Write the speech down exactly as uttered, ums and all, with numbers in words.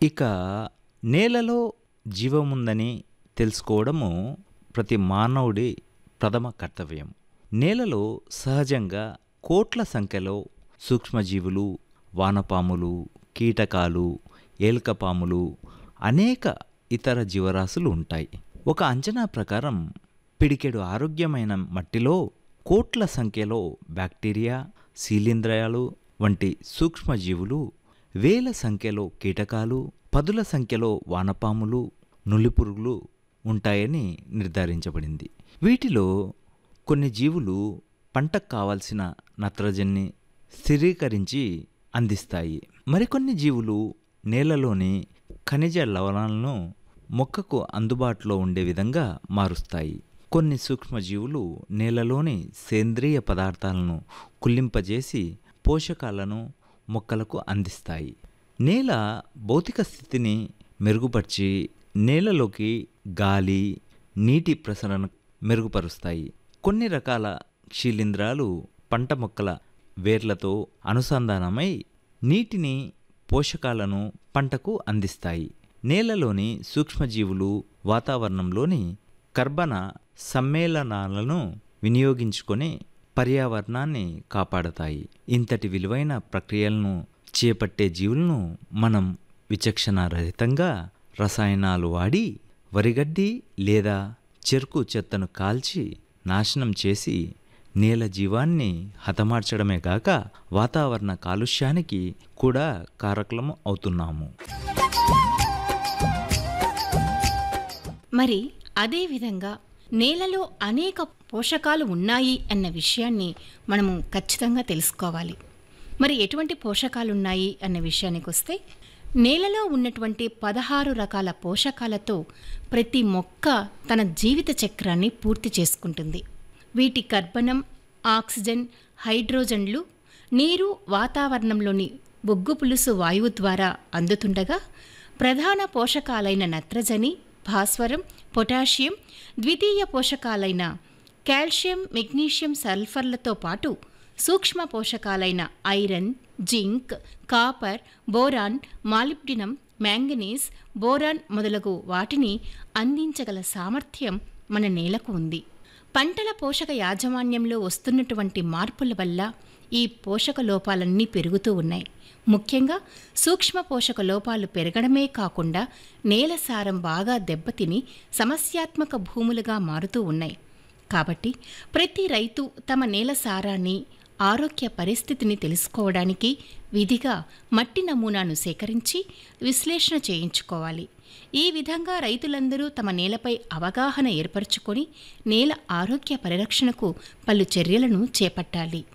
ఇక నేలలో జీవముందని తెలుసుకోవడము ప్రతి మానవుడి ప్రథమ కర్తవ్యం. నేలలో సహజంగా కోట్ల సంఖ్యలో సూక్ష్మజీవులు, వానపాములు, కీటకాలు, ఏల్కపాములు, అనేక ఇతర జీవరాశులు ఉంటాయి. ఒక అంచనా ప్రకారం పిడికెడు ఆరోగ్యమైన మట్టిలో కోట్ల సంఖ్యలో బ్యాక్టీరియా, శీలింద్రాలు వంటి సూక్ష్మజీవులు, వేల సంఖ్యలో కీటకాలు, పదుల సంఖ్యలో వానపాములు, నులిపురుగులు ఉంటాయని నిర్ధారించబడింది. వీటిలో కొన్ని జీవులు పంటకు కావలసిన నత్రజనిని స్థిరీకరించి అందిస్తాయి. మరికొన్ని జీవులు నేలలోని ఖనిజ లవణాలను మొక్కకు అందుబాటులో ఉండే విధంగా మారుస్తాయి. కొన్ని సూక్ష్మజీవులు నేలలోని సేంద్రియ పదార్థాలను కుళ్ళింపజేసి పోషకాలను మొక్కలకు అందిస్తాయి. నేల భౌతిక స్థితిని మెరుగుపరిచి నేలలోకి గాలి, నీటి ప్రసరణ మెరుగుపరుస్తాయి. కొన్ని రకాల శిలీంధ్రాలు పంట మొక్కల వేర్లతో అనుసంధానమై నీటిని, పోషకాలను పంటకు అందిస్తాయి. నేలలోని సూక్ష్మజీవులు వాతావరణంలోని కర్బన సమ్మేళనాలను వినియోగించుకొని పర్యావరణాన్ని కాపాడతాయి. ఇంతటి విలువైన ప్రక్రియలను చేపట్టే జీవులను మనం విచక్షణారహితంగా రసాయనాలు వాడి వరిగడ్డి లేదా చెరుకు చెత్తను కాల్చి నాశనం చేసి నేల జీవాన్ని హతమార్చడమే కాక వాతావరణ కాలుష్యానికి కూడా కారకులము అవుతున్నాము. మరి అదేవిధంగా నేలలో అనేక పోషకాలు ఉన్నాయి అన్న విషయాన్ని మనము ఖచ్చితంగా తెలుసుకోవాలి. మరి ఎటువంటి పోషకాలు ఉన్నాయి అన్న విషయానికి వస్తే, నేలలో ఉన్నటువంటి పదహారు రకాల పోషకాలతో ప్రతి మొక్క తన జీవిత చక్రాన్ని పూర్తి చేసుకుంటుంది. వీటి కర్బనం, ఆక్సిజన్, హైడ్రోజన్లు నీరు, వాతావరణంలోని బొగ్గు పులుసు వాయువు ద్వారా అందుతుండగా, ప్రధాన పోషకాలైన నత్రజని, భాస్వరం, పొటాషియం, ద్వితీయ పోషకాలైన కాల్షియం, మెగ్నీషియం, సల్ఫర్లతో పాటు సూక్ష్మ పోషకాలైన iron, zinc, copper, boron, molybdenum, manganese, boron మొదలగు వాటిని అందించగల సామర్థ్యం మన నేలకు ఉంది. పంటల పోషక యాజమాన్యంలో వస్తున్నటువంటి మార్పుల వల్ల ఈ పోషక లోపాలన్నీ పెరుగుతూ ఉన్నాయి. ముఖ్యంగా సూక్ష్మ పోషక లోపాలు పెరగడమే కాకుండా నేల సారం బాగా దెబ్బతిని సమస్యాత్మక భూములుగా మారుతూ ఉన్నాయి. కాబట్టి ప్రతి రైతు తమ నేల సారాన్ని, ఆరోగ్య పరిస్థితిని తెలుసుకోవడానికి విధిగా మట్టి నమూనాను సేకరించి విశ్లేషణ చేయించుకోవాలి. ఈ విధంగా రైతులందరూ తమ నేలపై అవగాహన ఏర్పరచుకొని నేల ఆరోగ్య పరిరక్షణకు పలు చర్యలను చేపట్టాలి.